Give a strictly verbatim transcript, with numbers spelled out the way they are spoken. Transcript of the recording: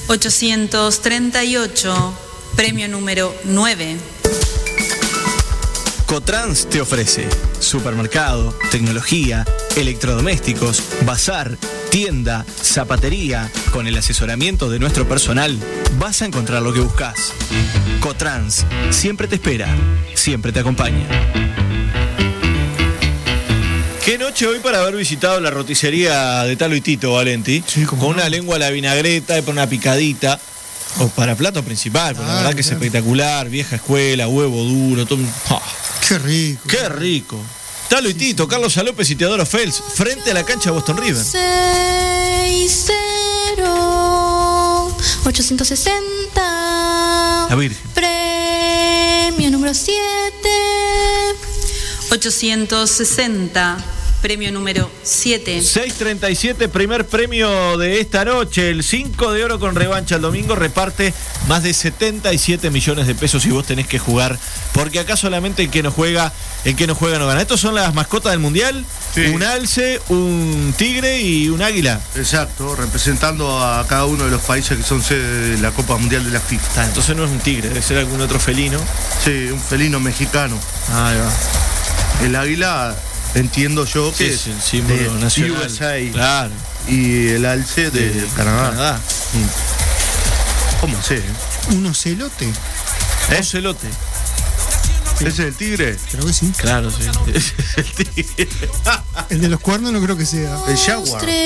ochocientos treinta y ocho, premio número nueve. Cotrans te ofrece supermercado, tecnología, electrodomésticos, bazar, tienda, zapatería. Con el asesoramiento de nuestro personal vas a encontrar lo que buscas. Cotrans siempre te espera, siempre te acompaña. Qué noche hoy para haber visitado la roticería de Talo y Tito, Valenti. Sí, con no. una lengua a la vinagreta y para una picadita. O para plato principal, claro, la verdad que claro. Es espectacular, vieja escuela, huevo duro, todo. ¡Oh! Qué rico. Qué rico. Talo y sí, Tito, sí. Carlos López y Teodoro Fels, frente a la cancha de Boston River. seis cero ochocientos sesenta. La Virgen. Premio número siete. ochocientos sesenta. Premio número siete. seiscientos treinta y siete, primer premio de esta noche. El cinco de oro con revancha el domingo reparte más de setenta y siete millones de pesos y vos tenés que jugar. Porque acá solamente el que no juega, el que no juega no gana. Estos son las mascotas del mundial. Sí. Un alce, un tigre y un águila. Exacto, representando a cada uno de los países que son sede de la Copa Mundial de la FIFA. Ah, entonces no es un tigre, debe ser algún otro felino. Sí, un felino mexicano. Ah, ahí va. El águila... Entiendo yo que sí, es el símbolo nacional. U S A. Claro. Y el alce de, de Canadá. Canadá. Mm. ¿Cómo sé? ¿Un ocelote? ¿Eh? Ocelote. ¿Ese es el tigre? Creo que sí. Claro, sí. Ese es el tigre. El de los cuernos no creo que sea. El jaguar.